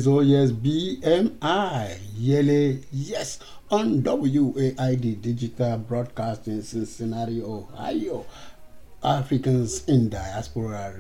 yes, oh yes, BMI, Yele, yes, on WAID Digital Broadcasting, Cincinnati, Ohio. Africans in Diaspora